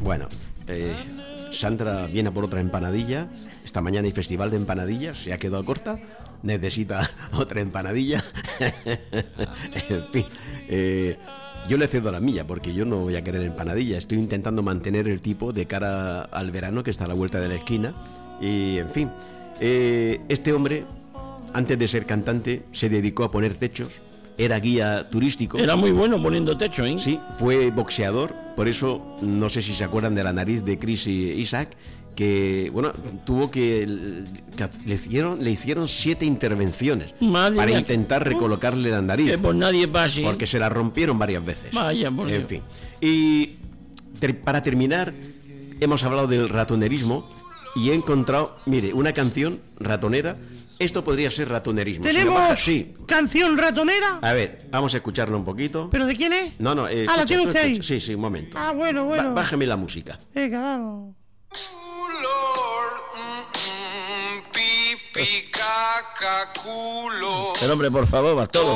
Bueno, Sandra viene a por otra empanadilla. Esta mañana hay festival de empanadillas, se ha quedado corta, necesita otra empanadilla. En fin, yo le cedo la mía porque yo no voy a querer empanadilla. Estoy intentando mantener el tipo de cara al verano que está a la vuelta de la esquina. Y en fin, este hombre, antes de ser cantante, se dedicó a poner techos. Era guía turístico. Era muy bueno poniendo techo, ¿eh? Sí, fue boxeador. Por eso, no sé si se acuerdan de la nariz de Chris Isaak, que, bueno, tuvo que le hicieron 7 intervenciones. Madre para mía, intentar recolocarle la nariz. Que por nadie pase. Porque se la rompieron varias veces. Vaya, por en Dios. fin. Y para terminar, hemos hablado del ratonerismo y he encontrado, mire, una canción ratonera. Esto podría ser ratonerismo. ¿Tenemos sí. canción ratonera? A ver, vamos a escucharla un poquito. ¿Pero de quién es? No, ¿la tiene usted ahí? Sí, un momento. Ah, bueno. Bájame la música. Venga, vamos. Pero hombre, por favor, Bartolo.